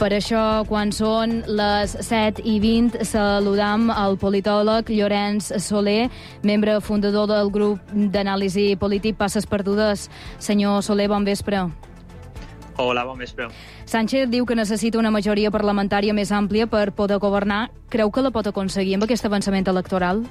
Per això, quan són les 7:20, saludam el politòleg Llorenç Soler, membre fundador del grup d'anàlisi polític Passes Perdudes. Senyor Soler, bon vespre. Hola, bon vespre. Sánchez diu que necessita una majoria parlamentària més àmplia per poder governar. Creu que la pot aconseguir amb aquest avançament electoral?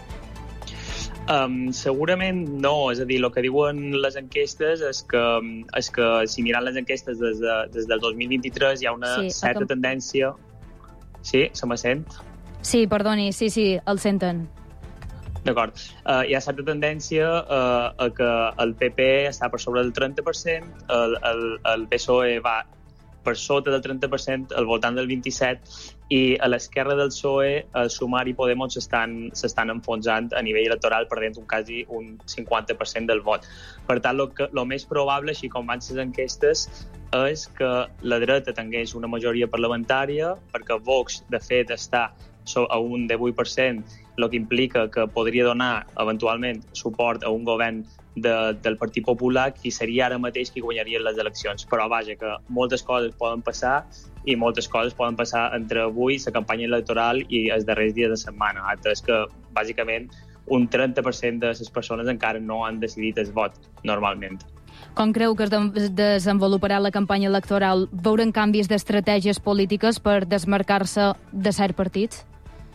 Segurament no, és a dir, el que diuen les enquestes és que si mirant les enquestes des del 2023 hi ha una certa tendència... Sí, se me sent? Sí, perdoni, sí, el senten. D'acord. Hi ha certa tendència a que el PP està per sobre del 30%, el PSOE va per sota del 30%, al voltant del 27%, i a l'esquerra del PSOE, Sumar i Podemos s'estan enfonsant a nivell electoral, perdent quasi un 50% del vot. Per tant, el més probable, així com van les enquestes, és que la dreta tingués una majoria parlamentària, perquè Vox, de fet, està a un 18%, el que implica que podria donar, eventualment, suport a un govern del Partit Popular, qui seria ara mateix qui guanyaria les eleccions. Però, vaja, que moltes coses poden passar i moltes coses poden passar entre avui, la campanya electoral i els darrers dies de setmana. És que, bàsicament, un 30% de les persones encara no han decidit el vot, normalment. Com creu que es desenvoluparà la campanya electoral? Veurem canvis d'estratègies polítiques per desmarcar-se de certs partits?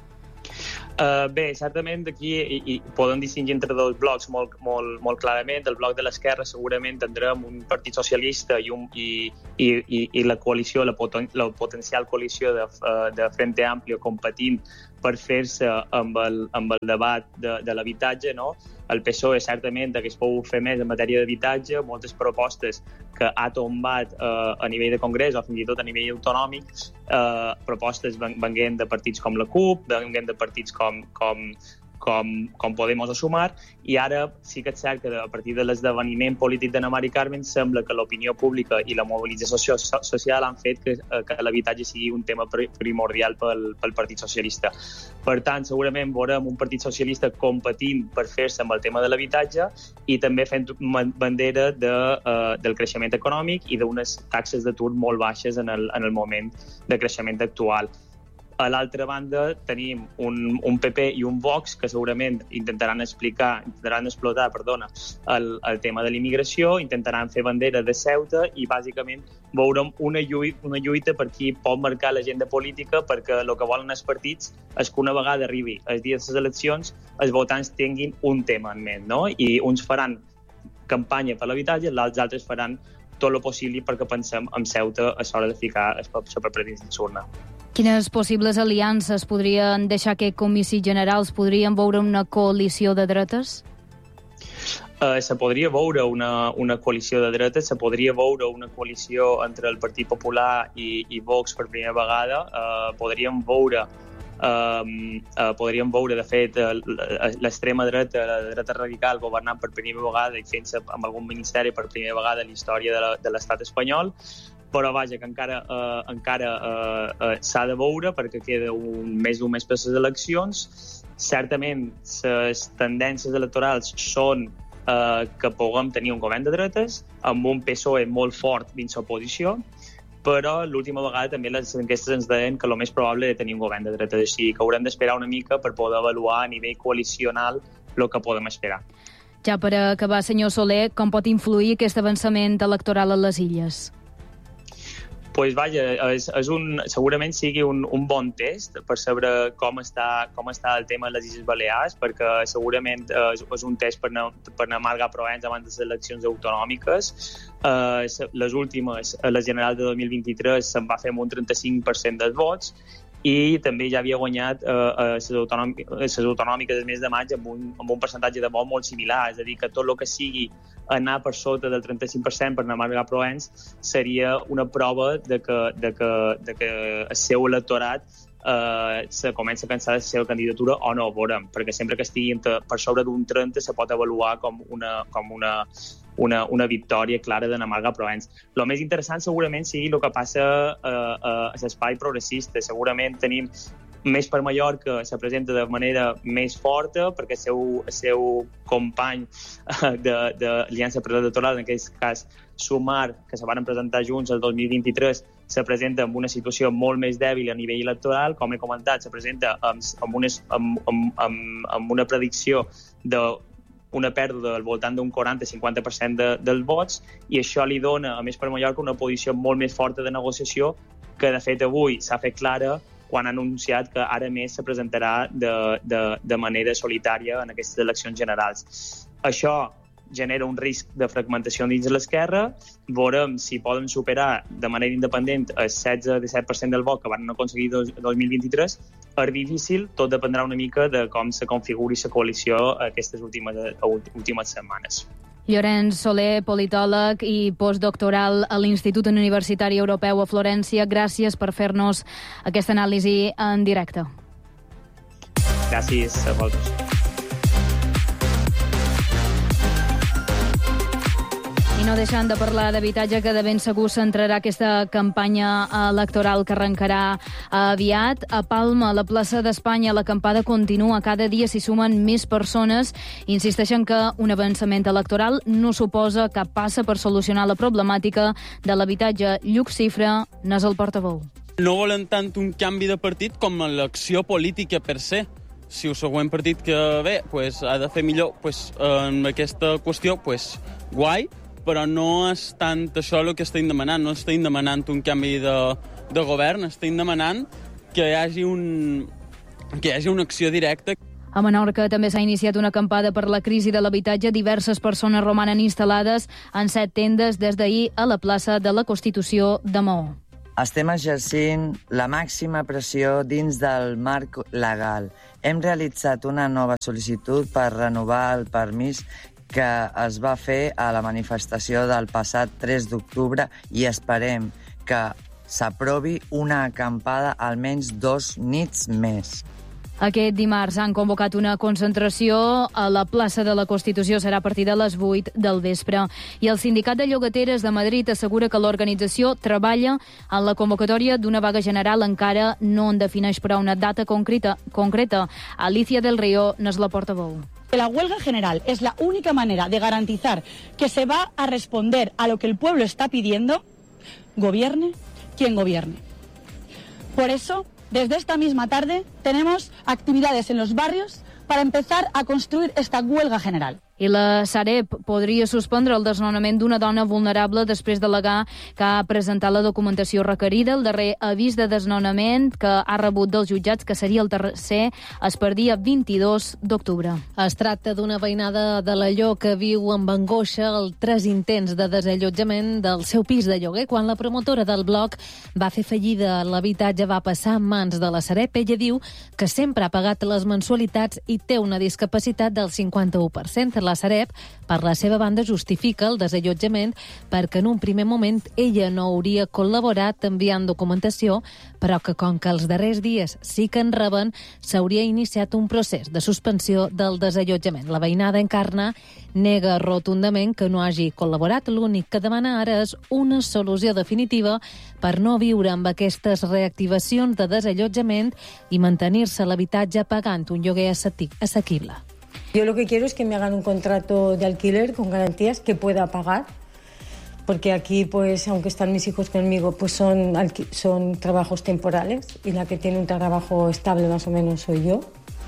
Bé, certament aquí podem distingir entre dos blocs molt clarament. El bloc de l'esquerra segurament tindrem un partit socialista i la coalició, la potencial coalició de Frente Amplio competint per fer-se amb el debat de l'habitatge, no? El PSOE certament hagués pogut fer més en matèria d'habitatge, moltes propostes que ha tombat a nivell de Congrés o fins i tot a nivell autonòmic, propostes venguent de partits com la CUP, venguent de partits com Podemos o Sumar, i ara sí que és cert que a partir de l'esdeveniment polític d'Anna Mari Carmen sembla que l'opinió pública i la mobilització social han fet que l'habitatge sigui un tema primordial pel Partit Socialista. Per tant, segurament veurem un Partit Socialista competint per fer-se amb el tema de l'habitatge i també fent bandera del creixement econòmic i d'unes taxes d'atur molt baixes en el moment de creixement actual. A l'altra banda tenim un PP i un Vox que segurament intentaran explotar el tema de l'immigració, intentaran fer bandera de Ceuta i bàsicament veurem una lluita per qui pot marcar l'agenda política, perquè el que volen els partits és que una vegada arribi el dia de les eleccions els votants tinguin un tema en ment, no? I uns faran campanya per l'habitatge, els altres faran tot el possible perquè pensem en Ceuta a l'hora de ficar el paper per dins d'urna. Quines possibles aliances podrien deixar aquest comici generals? Podríem veure una coalició de dretes? Se podria veure una coalició de dretes, se podria veure una coalició entre el Partit Popular i Vox per primera vegada. Podríem veure, de fet, l'extrema dreta, la dreta radical, governant per primera vegada i fent-se amb algun ministeri per primera vegada en la història de l'estat espanyol. Però vaja, que encara s'ha de veure perquè queda més d'un mes per les eleccions. Certament, les tendències electorals són que puguem tenir un govern de dretes amb un PSOE molt fort dins l'oposició, però l'última vegada també les enquestes ens deien que el més probable és tenir un govern de dretes, així que haurem d'esperar una mica per poder avaluar a nivell coalicional el que podem esperar. Ja per acabar, senyor Soler, com pot influir aquest avançament electoral a les Illes? Pues vaja, segurament sigui un bon test per saber com està el tema de les Illes Balears, perquè segurament és un test per anar marcar Provenç abans de les eleccions autonòmiques. Les últimes, les generals de 2023, se'n va fer amb un 35% dels vots i també ja havia guanyat les autonòmiques del mes de maig amb un percentatge de vot molt similar, és a dir, que tot el que sigui anar per sota del 35% per anar a marcar Provenç seria una prova de que el seu electorat se comença a cansar de la seva candidatura o no, veurem, perquè sempre que estigui per sobre d'un 30 se pot avaluar com una victòria clara de Namarga Provenç. El més interessant segurament sigui el que passa a l'espai progressista. Segurament tenim més per Mallorca se presenta de manera més forta perquè el seu company d'Aliança Preelectoral, en aquest cas Sumar, que se van presentar junts el 2023, se presenta amb una situació molt més dèbil a nivell electoral. Com he comentat, se presenta amb una predicció d'una pèrdua del voltant d'un 40-50% dels vots, i això li dona, a més per Mallorca, una posició molt més forta de negociació, que de fet avui s'ha fet clara quan ha anunciat que ara més se presentarà de manera solitària en aquestes eleccions generals. Això genera un risc de fragmentació dins de l'esquerra. Veurem si poden superar de manera independent el 16-17% del vot que van aconseguir el 2023. És difícil, tot dependrà una mica de com se configuri la coalició aquestes últimes setmanes. Llorenç Soler, politòleg i postdoctoral a l'Institut Universitari Europeu a Florència, gràcies per fer-nos aquesta anàlisi en directe. Gràcies a vosaltres. I no deixant de parlar d'habitatge, que de ben segur centrarà aquesta campanya electoral que arrencarà aviat. A Palma, a la plaça d'Espanya, l'acampada continua. Cada dia s'hi sumen més persones. Insisteixen que un avançament electoral no suposa cap passa per solucionar la problemàtica de l'habitatge. Lluc Cifra n'és el portaveu. No volen tant un canvi de partit com l'acció política per se. Si el següent partit que ve ha de fer millor en aquesta qüestió, guai, però no és tant això el que estem demanant. No estem demanant un canvi de govern, estem demanant que hi hagi una acció directa. A Menorca també s'ha iniciat una acampada per la crisi de l'habitatge. Diverses persones romanen instal·lades en 7 tendes des d'ahir a la plaça de la Constitució de Maó. Estem exercint la màxima pressió dins del marc legal. Hem realitzat una nova sol·licitud per renovar el permís que es va fer a la manifestació del passat 3 d'octubre i esperem que s'aprovi una acampada almenys 2 nits més. Aquest dimarts han convocat una concentració a la plaça de la Constitució. Serà a partir de les 8 del vespre. I el Sindicat de Llogateres de Madrid assegura que l'organització treballa en la convocatòria d'una vaga general. Encara no en defineix, però, una data concreta. Alicia del Río n'és la portaveu. La huelga general es la única manera de garantizar que se va a responder a lo que el pueblo está pidiendo, gobierne quien gobierne. Por eso, desde esta misma tarde, tenemos actividades en los barrios para empezar a construir esta huelga general. I la Sareb podria suspendre el desnonament d'una dona vulnerable després d'al·legar que ha presentat la documentació requerida. El darrer avís de desnonament que ha rebut dels jutjats, que seria el tercer, es per dia 22 d'octubre. Es tracta d'una veïnada de l'Alló que viu amb angoixa els 3 intents de desallotjament del seu pis de lloguer. Quan la promotora del bloc va fer fallida, l'habitatge va passar en mans de la Sareb. Ella diu que sempre ha pagat les mensualitats i té una discapacitat del 51%. La Sareb, per la seva banda, justifica el desallotjament perquè en un primer moment ella no hauria col·laborat enviant documentació, però que com que els darrers dies sí que en reben, s'hauria iniciat un procés de suspensió del desallotjament. La veïnada Encarna nega rotundament que no hagi col·laborat. L'únic que demana ara és una solució definitiva per no viure amb aquestes reactivacions de desallotjament i mantenir-se a l'habitatge pagant un lloguer assequible. Yo lo que quiero es que me hagan un contrato de alquiler con garantías que pueda pagar, porque aquí, pues, aunque están mis hijos conmigo, pues son trabajos temporales y la que tiene un trabajo estable más o menos soy yo.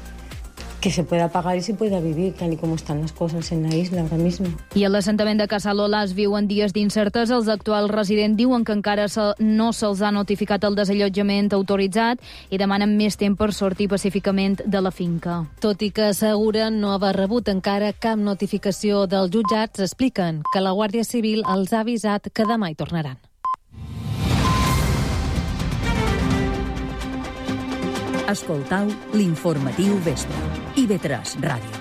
Que se pueda pagar y se pueda vivir tal y como están las cosas en la isla ahora mismo. I a l'assentament de Casa Lola es viuen dies d'incertesa. Els actuals residents diuen que encara no se'ls ha notificat el desallotjament autoritzat i demanen més temps per sortir pacíficament de la finca. Tot i que asseguren no haver rebut encara cap notificació dels jutjats, expliquen que la Guàrdia Civil els ha avisat que demà hi tornaran. Escoltau l'informatiu Vespre. IB3 Ràdio.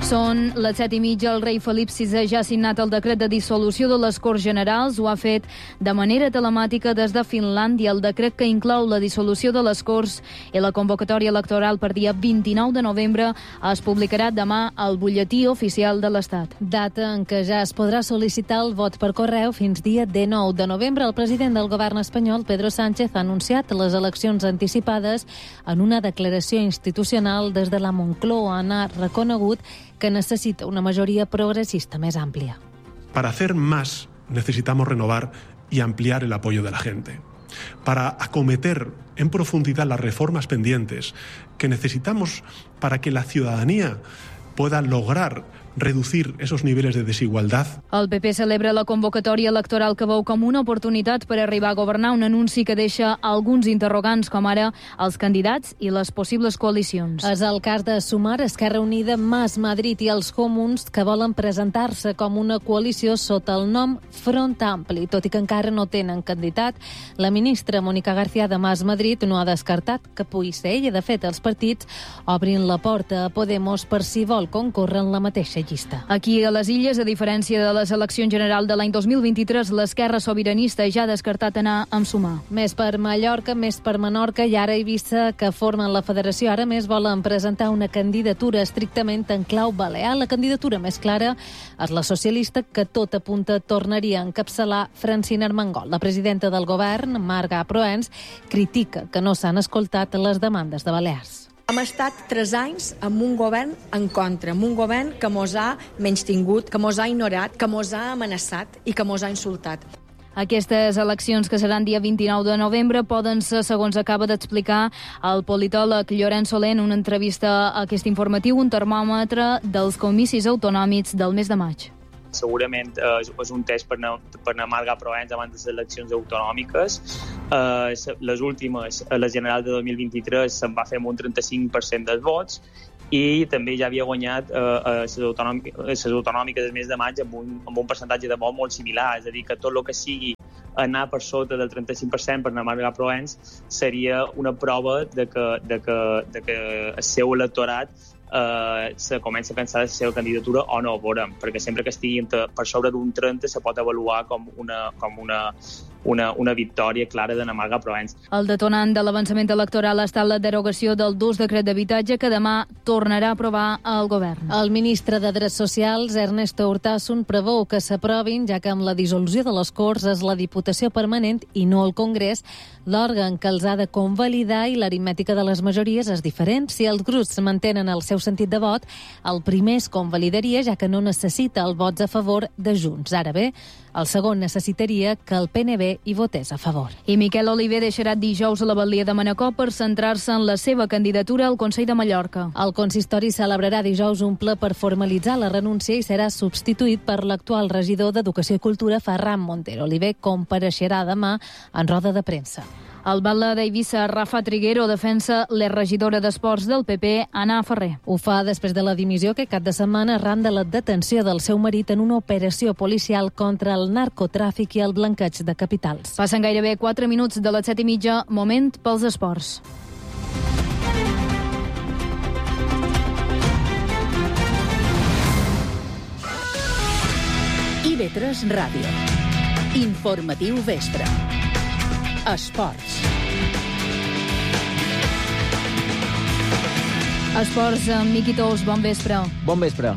Són les 7:30. El rei Felip VI ja ha signat el decret de dissolució de les Corts Generals. Ho ha fet de manera telemàtica des de Finlàndia. El decret que inclou la dissolució de les Corts i la convocatòria electoral per dia 29 de novembre es publicarà demà al Butlletí Oficial de l'Estat. Data en què ja es podrà sol·licitar el vot per correu fins dia 19 de novembre. El president del govern espanyol, Pedro Sánchez, ha anunciat les eleccions anticipades en una declaració institucional des de la Moncloa. Ha reconegut que necesita una majoría progresista más amplia. Para hacer más necesitamos renovar y ampliar el apoyo de la gente. Para acometer en profundidad las reformas pendientes que necesitamos para que la ciudadanía pueda lograr reducir esos niveles de desigualdad. El PP celebra la convocatòria electoral que veu com una oportunitat per arribar a governar, un anunci que deixa alguns interrogants, com ara els candidats i les possibles coalicions. És el cas de Sumar, Esquerra Unida, Mas Madrid i els Comuns, que volen presentar-se com una coalició sota el nom Front Ampli. Tot i que encara no tenen candidat, la ministra Mónica García de Mas Madrid no ha descartat que pugui ser ella. De fet, els partits obrin la porta a Podemos per si vol concórrer en la mateixa llista. Aquí a les Illes, a diferència de les eleccions generals de l'any 2023, l'esquerra sobiranista ja ha descartat anar amb Sumar. Més per Mallorca, més per Menorca i ara Eivissa, que formen la federació. Ara més volen presentar una candidatura estrictament en clau balear. La candidatura més clara és la socialista, que tot apunta tornaria a encapçalar Francina Armengol. La presidenta del govern, Marga Proens, critica que no s'han escoltat les demandes de Balears. Hem estat 3 anys amb un govern en contra, amb un govern que mos ha menystingut, que mos ha ignorat, que mos ha amenaçat i que mos ha insultat. Aquestes eleccions, que seran dia 29 de novembre, poden ser, segons acaba d'explicar el politòleg Llorenç Soler en una entrevista a aquest informatiu, un termòmetre dels comicis autonòmics del mes de maig. Segurament és un test per anar Marga Proens abans de les eleccions autonòmiques. Les últimes, les generals de 2023, se'n va fer amb un 35% dels vots i també ja havia guanyat les autonòmiques del mes de maig amb un percentatge de vot molt similar. És a dir, que tot el que sigui anar per sota del 35% per anar Marga Proens seria una prova de que el seu electorat se comença a pensar de la seva candidatura o no, veurem, perquè sempre que estigui per sobre d'un 30 se pot avaluar com una victòria clara de Marga Proens. El detonant de l'avançament electoral ha estat la derogació del dus decret d'habitatge que demà tornarà a aprovar el govern. El ministre de Drets Socials, Ernesto Urtasun, preveu que s'aprovin, ja que amb la dissolució de les Corts és la Diputació Permanent i no el Congrés l'òrgan que els ha de convalidar, i l'aritmètica de les majories és diferent. Si els grups mantenen el seu sentit de vot, el primer es convalidaria, ja que no necessita els vots a favor de Junts. Ara bé, el segon necessitaria que el PNB hi votés a favor. I Miquel Oliver deixarà dijous a la Batllia de Manacor per centrar-se en la seva candidatura al Consell de Mallorca. El consistori celebrarà dijous un ple per formalitzar la renúncia i serà substituït per l'actual regidor d'Educació i Cultura, Ferran Montero. Oliver compareixerà demà en roda de premsa. El batlle d'Eivissa, Rafa Triguero, defensa la regidora d'Esports del PP, Anna Ferrer. Ho fa després de la dimissió que cap de setmana arran de la detenció del seu marit en una operació policial contra el narcotràfic i el blanqueig de capitals. Passen gairebé 4 minuts de les 7:30, moment pels esports. IB3 Ràdio. Informatiu vespre. Esports. Esports amb Miqui Tous, bon vespre. Bon vespre.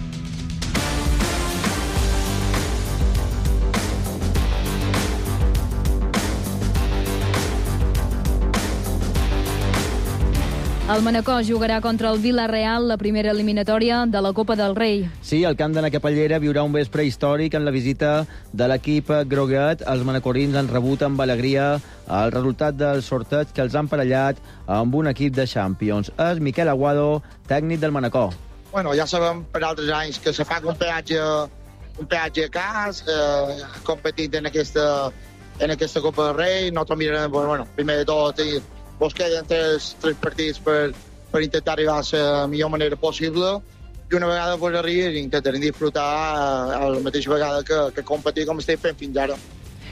El Manacor jugarà contra el Villarreal la primera eliminatòria de la Copa del Rei. Sí, el camp de la Capellera viurà un vespre històric en la visita de l'equip groguet. Els manacorins han rebut amb alegria el resultat del sorteig que els han parellat amb un equip de Champions. És Miquel Aguado, tècnic del Manacor. Bueno, ja sabem per altres anys que se fa un peatge a cas, competint en aquesta Copa del Rei. Nosaltres mirarem, bueno, primer de tot, vos queden tres partits per intentar arribar a la millor manera possible, i una vegada vos arribi intentarem disfrutar a la mateixa vegada que competir com estem fent fins ara.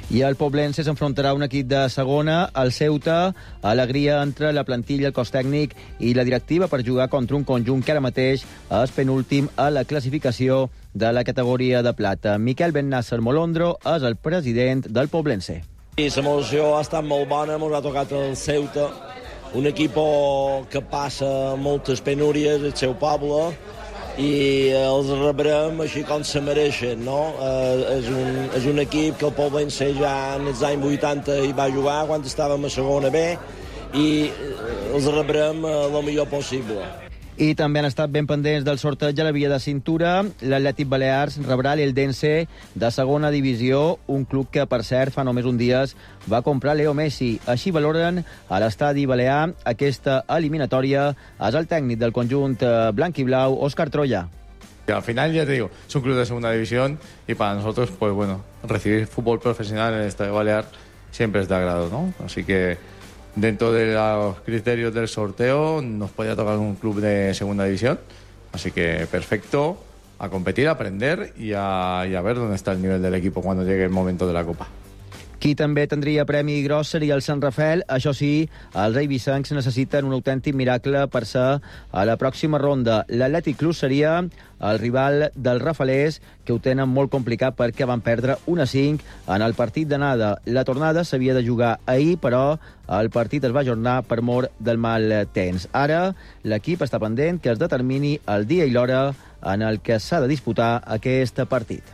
I el Poblense s'enfrontarà a un equip de segona, el Ceuta, alegria entre la plantilla, el cos tècnic i la directiva per jugar contra un conjunt que ara mateix és penúltim a la classificació de la categoria de plata. Miquel Ben-Nasser Molondro és el president del Poblense. L'emoció ha estat molt bona, ens ha tocat el Ceuta, un equip que passa moltes penúries al seu poble, i els rebrem així com se mereixen, no? És un equip que el Poblense ja en els anys 80 hi va jugar quan estàvem a segona B i els rebrem el millor possible. I també han estat ben pendents del sorteig a la via de cintura. L'Atlètic Balears rebrà l'Eldense de segona divisió, un club que, per cert, fa només un dies va comprar Leo Messi. Així valoren a l'estadi balear aquesta eliminatòria. És el tècnic del conjunt blanc i blau, Òscar Troya. Al final, ya te digo, es un club de segunda división y para nosotros, pues bueno, recibir fútbol profesional en el Estadio Balear siempre es de agrado, ¿no? Así que dentro de los criterios del sorteo nos podía tocar un club de segunda división, así que perfecto, a competir, a aprender y a ver dónde está el nivel del equipo cuando llegue el momento de la Copa. Qui també tindria premi gros seria el Sant Rafael. Això sí, els eivissencs necessiten un autèntic miracle per ser a la pròxima ronda. L'Atlètic Club seria el rival dels rafalers, que ho tenen molt complicat perquè van perdre 1-5 en el partit d'anada. La tornada s'havia de jugar ahir, però el partit es va ajornar per mor del mal temps. Ara, l'equip està pendent que es determini el dia i l'hora en el que s'ha de disputar aquest partit.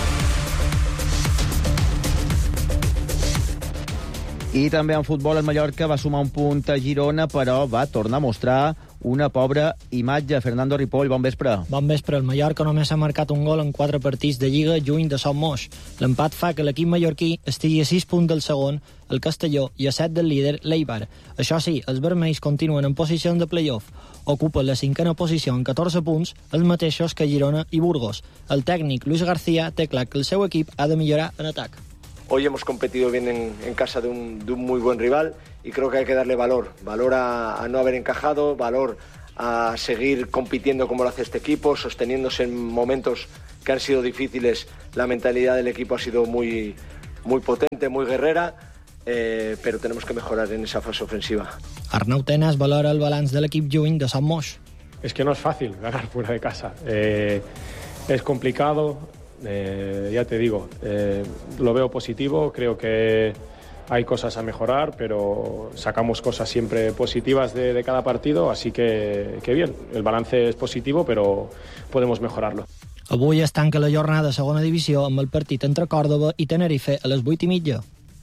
I també en futbol el Mallorca va sumar un punt a Girona, però va tornar a mostrar una pobra imatge. Fernando Ripoll, bon vespre. Bon vespre. El Mallorca només ha marcat un gol en 4 partits de Lliga lluny de Son Moix. L'empat fa que l'equip mallorquí estigui a 6 punts del segon, el Castelló, i a 7 del líder, l'Eibar. Això sí, els vermells continuen en posició de play-off. Ocupen la 5a posició en 14 punts, els mateixos que Girona i Burgos. El tècnic Luis García té clar que el seu equip ha de millorar en atac. Hoy hemos competido bien en casa de un muy buen rival y creo que hay que darle valor a no haber encajado, valor a seguir compitiendo como lo hace este equipo, sosteniéndose en momentos que han sido difíciles. La mentalidad del equipo ha sido muy potente, muy guerrera, pero tenemos que mejorar en esa fase ofensiva. Arnau Tenas valora el balanç de l'equip lluny de Son Moix. Es que no es fácil ganar fuera de casa. Es complicado. Ya te digo, lo veo positivo, creo que hay cosas a mejorar, pero sacamos cosas siempre positivas de cada partido, así que bien, el balance es positivo, pero podemos mejorarlo. Avui es tanca la jornada de segona divisió amb el partit entre Còrdova i Tenerife a les 8:30.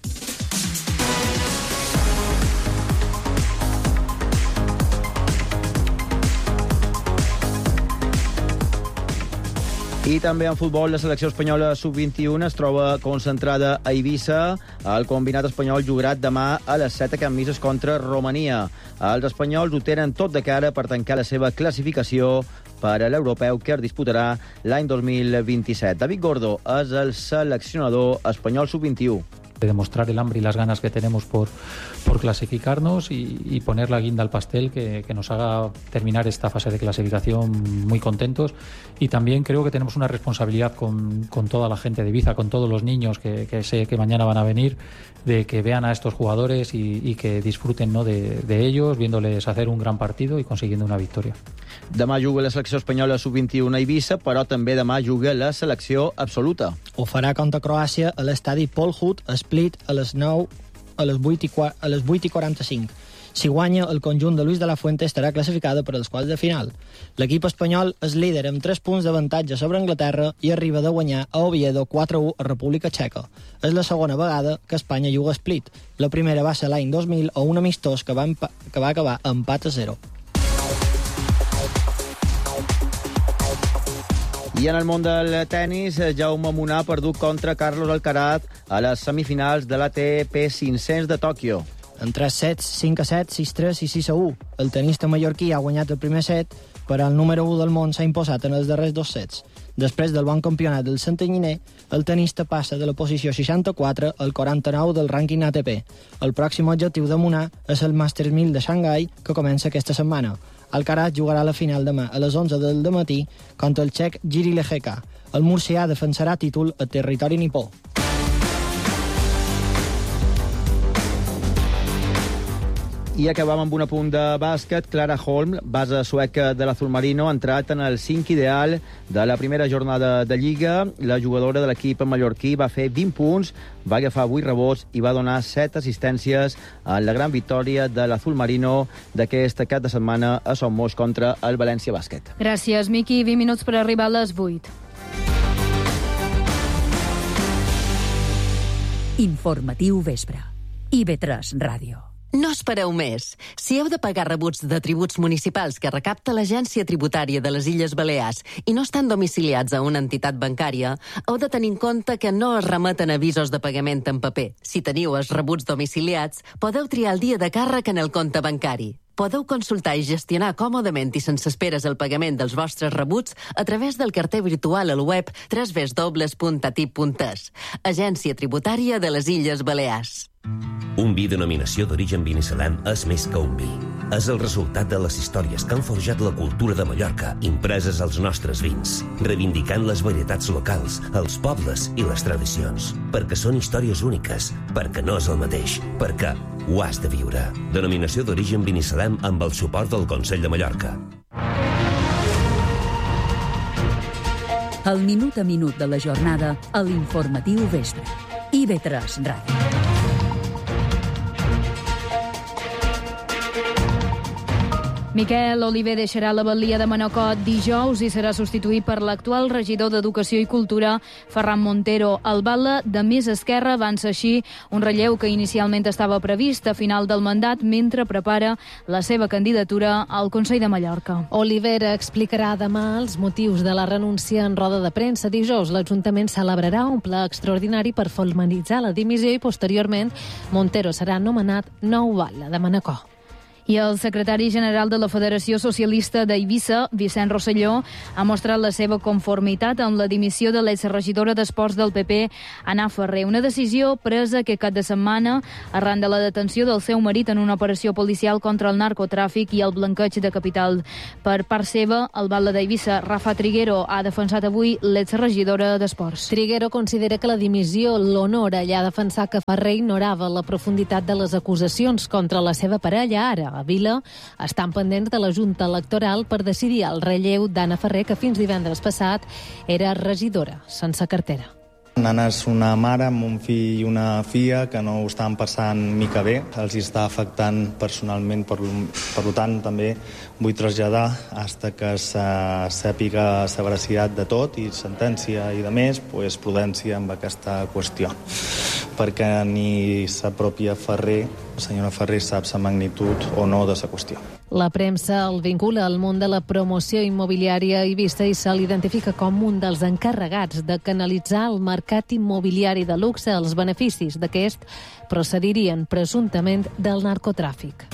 I també en futbol, la selecció espanyola sub-21 es troba concentrada a Eivissa. El combinat espanyol jugarà demà a les 7 a Can Misses contra Romania. Els espanyols ho tenen tot de cara per tancar la seva classificació per a l'europeu que es disputarà l'any 2027. David Gordo és el seleccionador espanyol sub-21. De demostrar el hambre y las ganas que tenemos por clasificarnos y poner la guinda al pastel que nos haga terminar esta fase de clasificación muy contentos. Y también creo que tenemos una responsabilidad con toda la gente de Ibiza, con todos los niños que sé que mañana van a venir, de que vean a estos jugadores y que disfruten, ¿no?, de ellos, viéndoles hacer un gran partido y consiguiendo una victoria. Demà juga la selecció espanyola sub-21 a Eivissa, però també demà juga la selecció absoluta. Ho farà contra Croàcia a l'estadi Paul Hood, a Split, a les 8:45. Si guanya, el conjunt de Luis de la Fuente estarà classificada per als quarts de final. L'equip espanyol és líder amb 3 punts d'avantatge sobre Anglaterra i arriba de guanyar a Oviedo 4-1 a República Txeca. És la segona vegada que Espanya juga a Split. La primera va ser l'any 2000 a un amistós que va acabar a empat a 0. I en el món del tennis, Jaume Munar ha perdut contra Carlos Alcaraz a les semifinals de l'ATP 500 de Tòquio. En 3 sets, 5-7, 6-3 i 6-1. El tenista mallorquí ha guanyat el primer set, però el número 1 del món s'ha imposat en els darrers 2 sets. Després del bon campionat del Santanyiner, el tenista passa de la posició 64 al 49 del rànquing ATP. El pròxim objectiu de Munar és el Masters 1000 de Xangai, que comença aquesta setmana. Alcaraz jugarà la final demà a les 11 del dematí contra el txec Jiří Lehecka. El murcià defensarà títol a territori nipó. I acabam amb un apunt de bàsquet. Clara Holm, base sueca de l'Azul Marino, ha entrat en el 5 ideal de la primera jornada de Lliga. La jugadora de l'equip mallorquí va fer 20 punts, va agafar 8 rebots i va donar 7 assistències en la gran victòria de l'Azul Marino d'aquest cap de setmana a Son Moix contra el València Bàsquet. Gràcies, Miqui. 20 minuts per arribar a les 8. Informatiu vespre. IB3 Ràdio. No espereu més. Si heu de pagar rebuts de tributs municipals que recapta l'Agència Tributària de les Illes Balears i no estan domiciliats a una entitat bancària, heu de tenir en compte que no es remeten avisos de pagament en paper. Si teniu els rebuts domiciliats, podeu triar el dia de càrrec en el compte bancari. Podeu consultar i gestionar còmodament i sense esperes el pagament dels vostres rebuts a través del carter virtual al web www.atip.es. Agència Tributària de les Illes Balears. Un vi denominació d'origen Binissalem és més que un vi. És el resultat de les històries que han forjat la cultura de Mallorca, impreses als nostres vins, reivindicant les varietats locals, els pobles i les tradicions. Perquè són històries úniques, perquè no és el mateix, perquè ho has de viure. Denominació d'origen Binissalem amb el suport del Consell de Mallorca. El minut a minut de la jornada a l'Informatiu Vespre. IB3 Ràdio. Miquel Oliver deixarà la batllia de Manacor dijous i serà substituït per l'actual regidor d'Educació i Cultura, Ferran Montero. El batlle de Més Esquerra avança així un relleu que inicialment estava previst a final del mandat mentre prepara la seva candidatura al Consell de Mallorca. Oliver explicarà demà els motius de la renúncia en roda de premsa. Dijous l'Ajuntament celebrarà un ple extraordinari per formalitzar la dimissió i posteriorment Montero serà nomenat nou batlle de Manacor. I el secretari general de la Federació Socialista d'Eivissa, Vicent Rosselló, ha mostrat la seva conformitat amb la dimissió de l'exregidora d'Esports del PP, Anna Ferrer. Una decisió presa aquest cap de setmana arran de la detenció del seu marit en una operació policial contra el narcotràfic i el blanqueig de capital. Per part seva, el batlle d'Eivissa, Rafa Triguero, ha defensat avui l'exregidora d'Esports. Triguero considera que la dimissió l'honora i ha defensat que Ferrer ignorava la profunditat de les acusacions contra la seva parella, ara a Vila, estan pendents de la Junta Electoral per decidir el relleu d'Anna Ferrer, que fins divendres passat era regidora sense cartera. Anna és una mare amb un fill i una filla que no ho estan passant mica bé, els està afectant personalment, per tant també vull traslladar fins que se sàpiga la veracitat de tot i sentència i de més, prudència amb aquesta qüestió, perquè ni la pròpia Ferrer, la senyora Ferrer, sap la magnitud o no de la qüestió. La premsa el vincula al món de la promoció immobiliària a Eivissa i se l'identifica com un dels encarregats de canalitzar el mercat immobiliari de luxe. Els beneficis d'aquest procedirien presumptament del narcotràfic.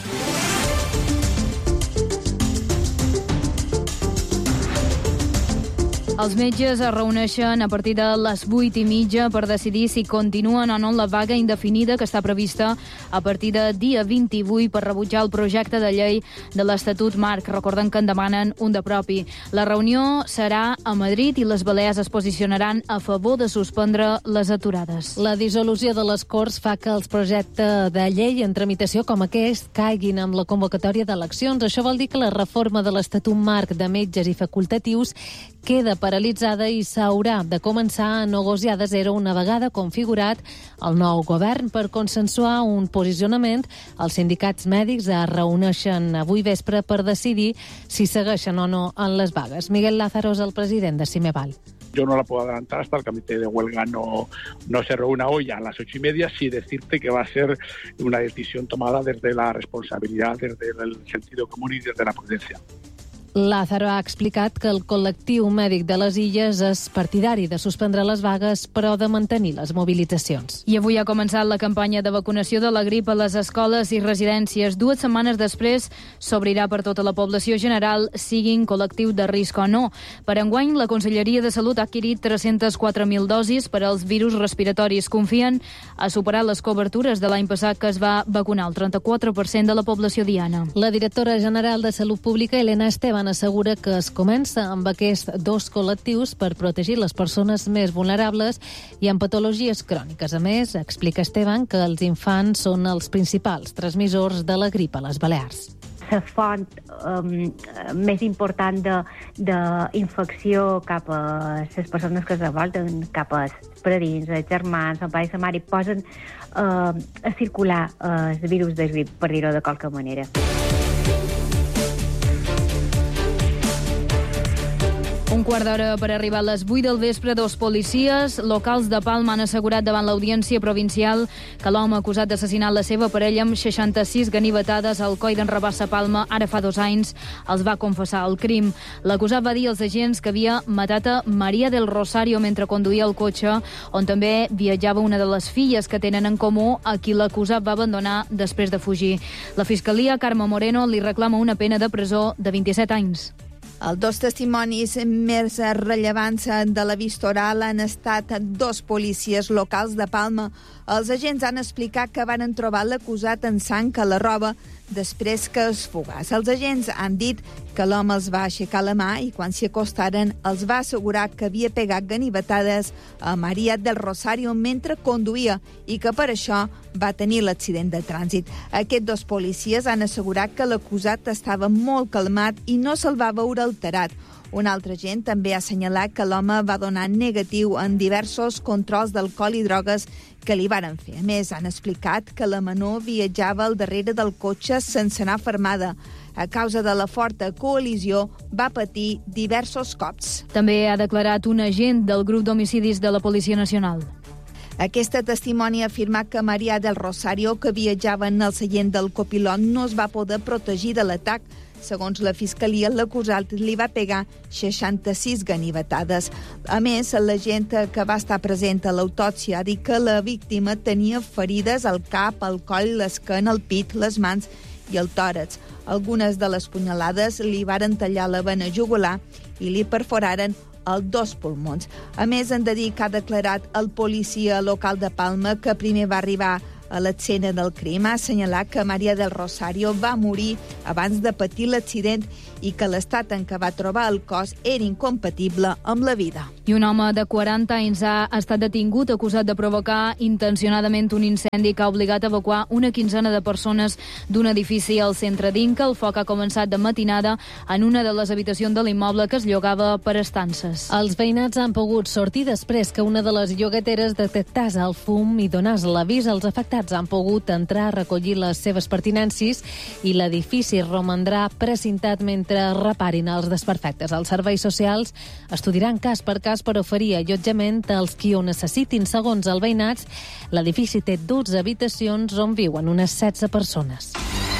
Els metges es reuneixen a partir de les 8:30 per decidir si continuen o no la vaga indefinida que està prevista a partir de dia 28 per rebutjar el projecte de llei de l'Estatut Marc. Recorden que en demanen un de propi. La reunió serà a Madrid i les Balears es posicionaran a favor de suspendre les aturades. La dissolució de les Corts fa que els projectes de llei en tramitació com aquest caiguin amb la convocatòria d'eleccions. Això vol dir que la reforma de l'Estatut Marc de metges i facultatius queda paralitzada i s'haurà de començar a negociar de zero una vegada configurat el nou govern per consensuar un posicionament. Els sindicats mèdics es reuneixen avui vespre per decidir si segueixen o no en les vagues. Miguel Lázaro és el president de Cimeval. Yo no la puedo adelantar hasta el comité de huelga no se reúna hoy a las 8:30, sí decirte que va a ser una decisión tomada desde la responsabilidad, desde el sentido común y desde la prudencia. Lázaro ha explicat que el col·lectiu mèdic de les Illes és partidari de suspendre les vagues, però de mantenir les mobilitzacions. I avui ha començat la campanya de vacunació de la grip a les escoles i residències. 2 setmanes després s'obrirà per tota la població general, siguin col·lectiu de risc o no. Per enguany, la Conselleria de Salut ha adquirit 304.000 dosis per als virus respiratoris. Confien a superar les cobertures de l'any passat, que es va vacunar el 34% de la població diana. La directora general de Salut Pública, Helena Esteban, Esteban assegura que es comença amb aquests dos col·lectius per protegir les persones més vulnerables i amb patologies cròniques. A més, explica Esteban que els infants són els principals transmissors de la grip a les Balears. La font més important d'infecció cap a les persones que es revolten, cap a els predins, els germans, el pare i la mare, posen a circular el virus de grip, per dir-ho de qualque manera. Un quart d'hora per arribar a les 8 del vespre, dos policies locals de Palma han assegurat davant l'Audiència Provincial que l'home acusat d'assassinar la seva parella amb 66 ganivetades al coll d'en Rabassa, Palma, ara fa 2 anys, els va confessar el crim. L'acusat va dir als agents que havia matat a Maria del Rosario mentre conduïa el cotxe, on també viatjava una de les filles que tenen en comú, a qui l'acusat va abandonar després de fugir. La Fiscalia, Carme Moreno, li reclama una pena de presó de 27 anys. Els dos testimonis més rellevants de la vista oral han estat dos policies locals de Palma. Els agents han explicat que van trobar l'acusat en sang a la roba després que es fugàs. Els agents han dit que l'home els va aixecar la mà i quan s'hi acostaren els va assegurar que havia pegat ganivetades a Maria del Rosario mentre conduïa i que per això va tenir l'accident de trànsit. Aquests dos policies han assegurat que l'acusat estava molt calmat i no se'l va veure alterat. Un altre agent també ha assenyalat que l'home va donar negatiu en diversos controls d'alcohol i drogues que li varen fer. A més, han explicat que la menor viatjava al darrere del cotxe sense anar fermada. A causa de la forta col·lisió, va patir diversos cops. També ha declarat un agent del grup d'homicidis de la Policia Nacional. Aquesta testimoni ha afirmat que Maria del Rosario, que viatjava en el seient del copilot, no es va poder protegir de l'atac. Segons la Fiscalia, l'acusat li va pegar 66 ganivetades. A més, l'agent que va estar present a l'autòpsia ha dit que la víctima tenia ferides al cap, al coll, l'esquena, el pit, les mans i el tòrax. Algunes de les punyalades li varen tallar la vena jugular i li perforaren els 2 pulmons. A més, han de dir que ha declarat el policia local de Palma que primer va arribar a l'escena del crim. Ha assenyalat que Maria del Rosario va morir abans de patir l'accident i que l'estat en què va trobar el cos era incompatible amb la vida. I un home de 40 anys ha estat detingut acusat de provocar intencionadament un incendi que ha obligat a evacuar una quinzena de persones d'un edifici al centre d'Inca. El foc ha començat de matinada en una de les habitacions de l'immoble que es llogava per estances. Els veïnats han pogut sortir després que una de les llogateres detectàs el fum i donàs l'avís. Els afectats han pogut entrar a recollir les seves pertinencis i l'edifici romandrà precintat mentre reparin els desperfectes. Els serveis socials estudiaran cas per cas per oferir allotjament als qui ho necessitin. Segons el veïnats, l'edifici té 12 habitacions on viuen unes 16 persones.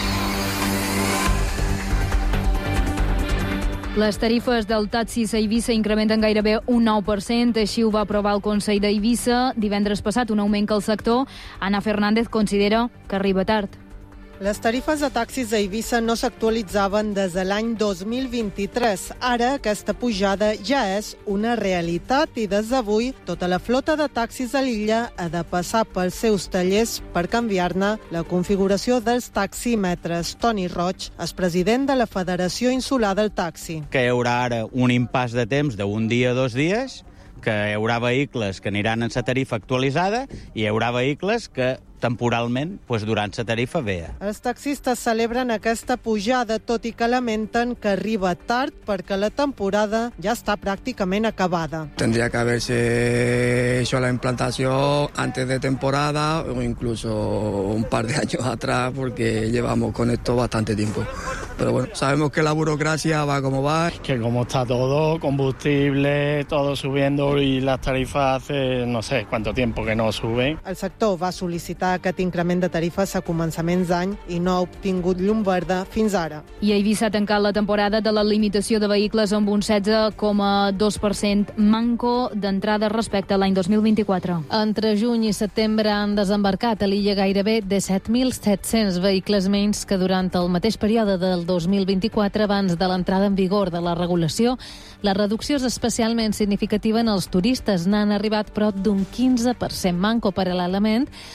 Les tarifes del taxi a Eivissa incrementen gairebé un 9%, així ho va aprovar el Consell d'Eivissa divendres passat, un augment que el sector, Ana Fernández, considera que arriba tard. Les tarifes de taxis a Eivissa no s'actualitzaven des de l'any 2023. Ara aquesta pujada ja és una realitat i des d'avui tota la flota de taxis a l'illa ha de passar pels seus tallers per canviar-ne la configuració dels taxímetres. Toni Roig és president de la Federació Insular del Taxi. Que hi haurà ara un impàs de temps d'un dia o 2 dies, que hi haurà vehicles que aniran en la tarifa actualitzada i hi haurà vehicles que temporalment, durant la tarifa vea. Els taxistes celebren aquesta pujada, tot i que lamenten que arriba tard perquè la temporada ja està pràcticament acabada. Tendría que haberse hecho la implantación antes de temporada o incluso un par de años atrás porque llevamos con esto bastante tiempo. Pero bueno, sabemos que la burocracia va como va. Que como está todo, combustible, todo subiendo y las tarifas hace no sé cuánto tiempo que no suben. El sector va sol·licitar aquest increment de tarifes a començaments d'any i no ha obtingut llum verda fins ara. I Eivissa ha tancat la temporada de la limitació de vehicles amb un 16,2% manco d'entrada respecte a l'any 2024. Entre juny i setembre han desembarcat a l'illa gairebé 17.700 vehicles menys que durant el mateix període del 2024 abans de l'entrada en vigor de la regulació. La reducció és especialment significativa en els turistes. N'han arribat prop d'un 15% manco paral·lelament. El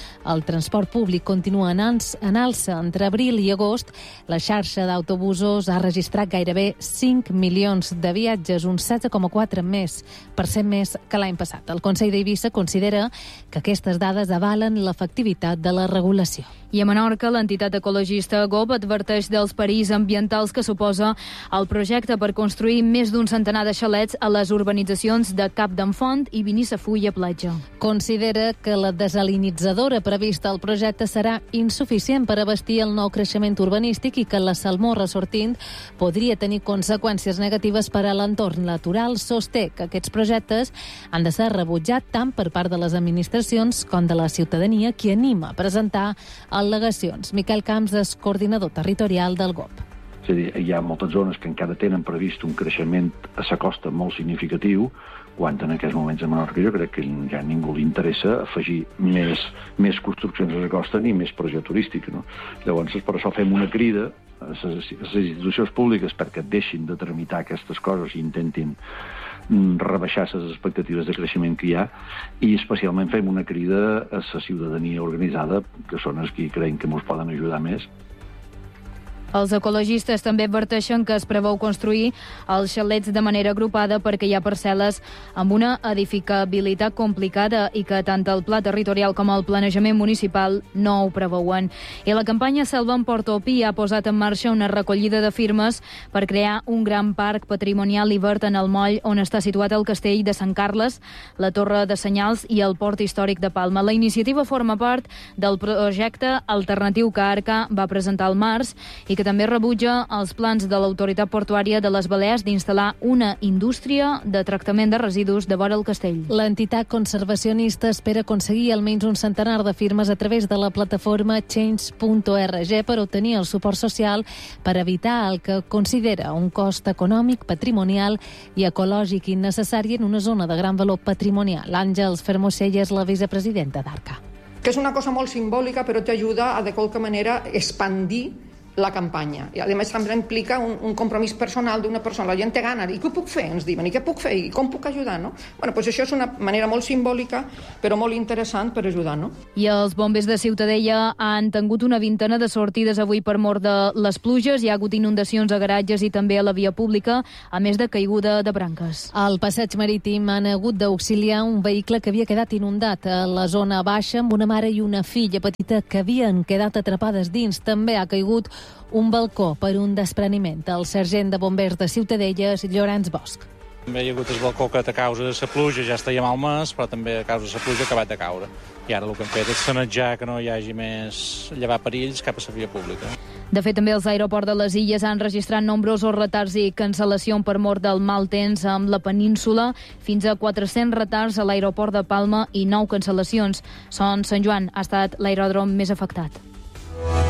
transport públic continua en alça. Entre abril i agost, la xarxa d'autobusos ha registrat gairebé 5 milions de viatges, un 16,4% més que l'any passat. El Consell d'Eivissa considera que aquestes dades avalen l'efectivitat de la regulació. I a Menorca, l'entitat ecologista GOB adverteix dels perills ambientals que suposa el projecte per construir més d'un centenar de xalets a les urbanitzacions de Cap d'en Font i Binissafull a Platja. Considera que la desalinitzadora prevista al projecte serà insuficient per abastir el nou creixement urbanístic i que la salmorra sortint podria tenir conseqüències negatives per a l'entorn natural. Sosté que aquests projectes han de ser rebutjats tant per part de les administracions com de la ciutadania, qui anima a presentar al·legacions. Miquel Camps és coordinador territorial del GOB. És a dir, hi ha moltes zones que encara tenen previst un creixement a sa costa molt significatiu, quan en aquests moments a Menorca jo crec que ja a ningú li interessa afegir més construccions a la costa ni més pressió turística. No? Llavors, per això fem una crida a les institucions públiques perquè deixin de tramitar aquestes coses i intentin rebaixar les expectatives de creixement que hi ha, i especialment fem una crida a la ciutadania organitzada, que són els que creiem que ens poden ajudar més. Els ecologistes també adverteixen que es preveu construir els xalets de manera agrupada perquè hi ha parcel·les amb una edificabilitat complicada i que tant el pla territorial com el planejament municipal no ho preveuen. I la campanya Selva en Porto Pi ha posat en marxa una recollida de firmes per crear un gran parc patrimonial i verd en el moll on està situat el castell de Sant Carles, la Torre de Senyals i el Port Històric de Palma. La iniciativa forma part del projecte alternatiu que Arca va presentar al març i que també rebutja els plans de l'Autoritat Portuària de les Balears d'instal·lar una indústria de tractament de residus de vora el castell. L'entitat conservacionista espera aconseguir almenys un centenar de firmes a través de la plataforma change.org per obtenir el suport social per evitar el que considera un cost econòmic, patrimonial i ecològic innecessari en una zona de gran valor patrimonial. Àngels Fermosella és la vicepresidenta d'Arca. Que és una cosa molt simbòlica, però t'ajuda a de qualque manera expandir la campanya. I a més també implica un compromís personal d'una persona. La gent té gana. I què puc fer? Ens diuen. I què puc fer? I com puc ajudar? No? Bueno, doncs això és una manera molt simbòlica, però molt interessant per ajudar. No? I els bombers de Ciutadella han tingut una vintena de sortides avui per mort de les pluges. Hi ha hagut inundacions a garatges i també a la via pública, a més de caiguda de branques. Al passeig marítim han hagut d'auxiliar un vehicle que havia quedat inundat a la zona baixa amb una mare i una filla petita que havien quedat atrapades dins. També ha caigut un balcó per un despreniment. El sergent de bombers de Ciutadella és Llorenç Bosch. També hi ha hagut el balcó que a causa de la pluja ja estaria malmès, però també a causa de la pluja ha acabat de caure. I ara el que hem fet és sanejar que no hi hagi més llevar perills cap a la via pública. De fet, també els aeroports de les Illes han registrat nombrosos retards i cancel·lació per mort del mal temps amb la península, fins a 400 retards a l'aeroport de Palma i 9 cancel·lacions. Sant Joan ha estat l'aeròdrom més afectat.